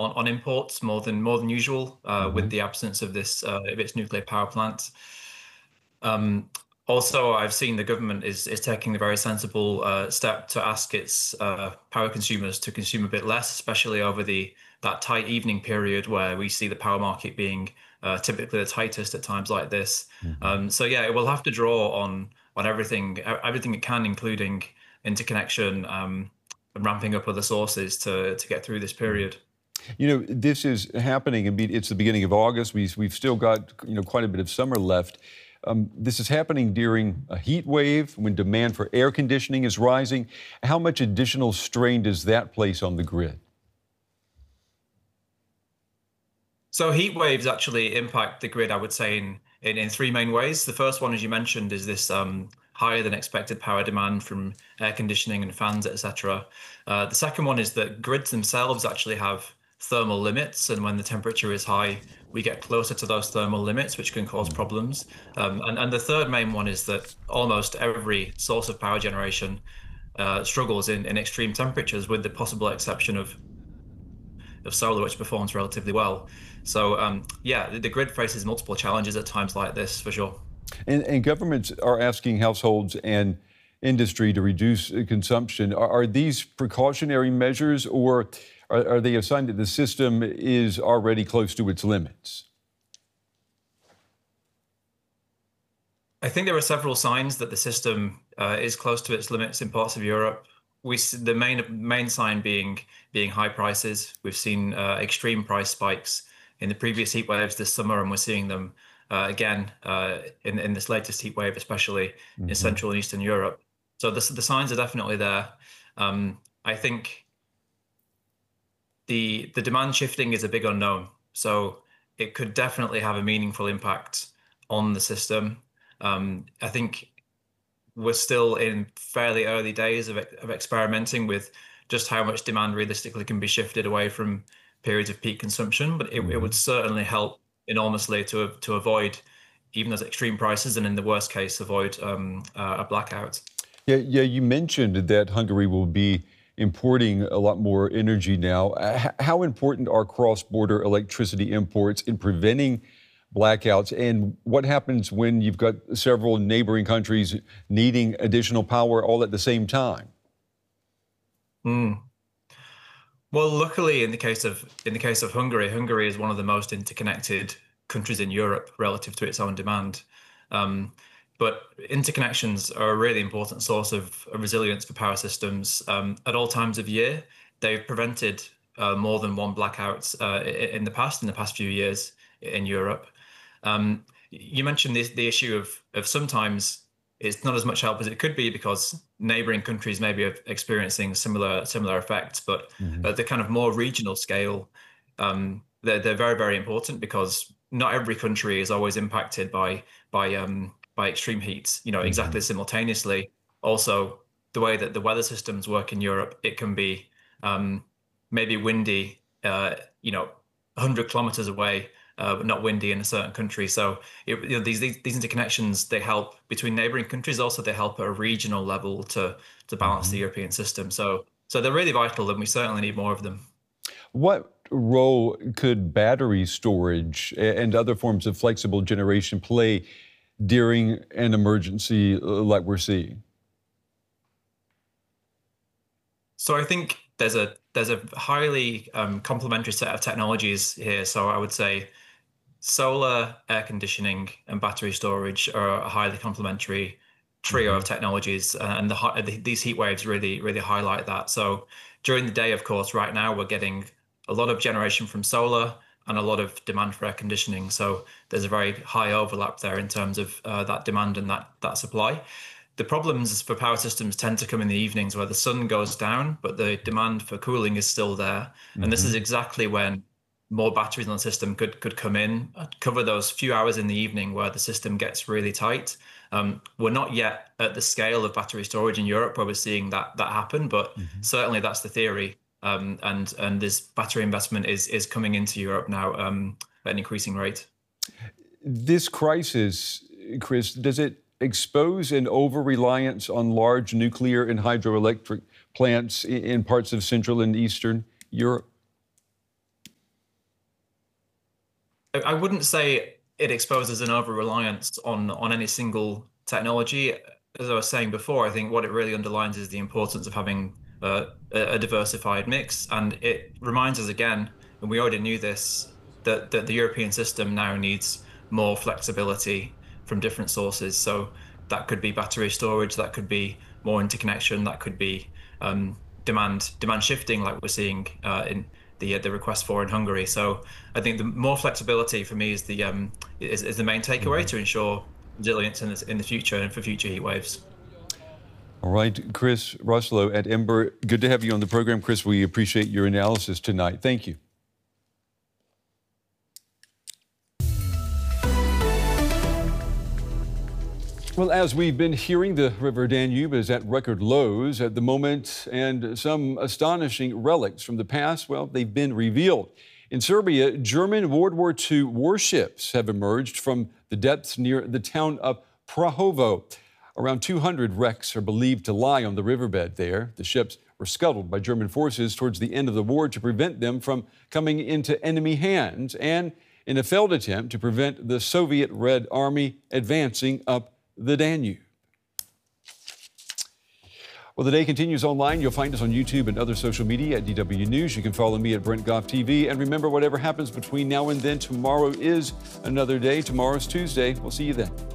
on imports more than usual with the absence of this of its nuclear power plant. Also, I've seen the government is taking a very sensible step to ask its power consumers to consume a bit less, especially over that tight evening period where we see the power market being typically the tightest at times like this. So yeah, it will have to draw on everything it can, including interconnection and ramping up other sources to get through this period. You know, this is happening. I mean, it's the beginning of August. We've still got quite a bit of summer left. This is happening during a heat wave when demand for air conditioning is rising. How much additional strain does that place on the grid? So heat waves actually impact the grid, I would say, in three main ways. The first one, as you mentioned, is this higher than expected power demand from air conditioning and fans, etc. The second one is that grids themselves actually have thermal limits, and when the temperature is high, we get closer to those thermal limits, which can cause problems. And the third main one is that almost every source of power generation struggles in extreme temperatures, with the possible exception of solar, which performs relatively well. So yeah, the grid faces multiple challenges at times like this, for sure. And governments are asking households and industry to reduce consumption. Are these precautionary measures, or are they a sign that the system is already close to its limits? I think there are several signs that the system is close to its limits in parts of Europe. We see the main sign being high prices. We've seen extreme price spikes in the previous heat waves this summer, and we're seeing them again in this latest heat wave, especially in Central and Eastern Europe. So the signs are definitely there. I think the demand shifting is a big unknown. So it could definitely have a meaningful impact on the system. I think we're still in fairly early days of experimenting with just how much demand realistically can be shifted away from periods of peak consumption, but it would certainly help enormously to avoid even those extreme prices, and in the worst case, avoid a blackout. Yeah, you mentioned that Hungary will be importing a lot more energy now. How important are cross-border electricity imports in preventing blackouts, and what happens when you've got several neighboring countries needing additional power all at the same time? Well, luckily, in the case of Hungary, Hungary is one of the most interconnected countries in Europe relative to its own demand. But interconnections are a really important source of resilience for power systems. At all times of year, they've prevented more than one blackout in the past few years in Europe. You mentioned the issue of sometimes it's not as much help as it could be because neighboring countries may be experiencing similar effects, but at the kind of more regional scale, they're very, very important, because not every country is always impacted by extreme heat, exactly simultaneously. Also, the way that the weather systems work in Europe, it can be maybe windy, 100 kilometers away, but not windy in a certain country. So these interconnections, they help between neighboring countries. Also, they help at a regional level to balance the European system. So they're really vital, and we certainly need more of them. What role could battery storage and other forms of flexible generation play during an emergency like we're seeing? So I think there's a highly complementary set of technologies here. So I would say solar, air conditioning, and battery storage are a highly complementary trio of technologies, and these heat waves really highlight that. So during the day, of course, right now we're getting a lot of generation from solar and a lot of demand for air conditioning. So there's a very high overlap there in terms of that demand and that supply. The problems for power systems tend to come in the evenings, where the sun goes down, but the demand for cooling is still there. And this is exactly when more batteries on the system could come in, cover those few hours in the evening where the system gets really tight. We're not yet at the scale of battery storage in Europe where we're seeing that happen, but certainly that's the theory. And this battery investment is coming into Europe now at an increasing rate. This crisis, Chris, does it expose an over-reliance on large nuclear and hydroelectric plants in parts of Central and Eastern Europe? I wouldn't say it exposes an over-reliance on any single technology. As I was saying before, I think what it really underlines is the importance of having a diversified mix. And it reminds us again, and we already knew this, that the European system now needs more flexibility from different sources. So that could be battery storage, that could be more interconnection, that could be demand shifting, like we're seeing in the request for in Hungary. So I think the more flexibility for me is the main takeaway to ensure resilience in the future and for future heat waves. All right, Chris Russlow at Ember, good to have you on the program. Chris, we appreciate your analysis tonight. Thank you. Well, as we've been hearing, the River Danube is at record lows at the moment, and some astonishing relics from the past, well, they've been revealed. In Serbia, German World War II warships have emerged from the depths near the town of Prahovo. Around 200 wrecks are believed to lie on the riverbed there. The ships were scuttled by German forces towards the end of the war to prevent them from coming into enemy hands, and in a failed attempt to prevent the Soviet Red Army advancing up the Danube. Well, the day continues online. You'll find us on YouTube and other social media at DW News. You can follow me at Brent Goff TV. And remember, whatever happens between now and then, tomorrow is another day. Tomorrow's Tuesday. We'll see you then.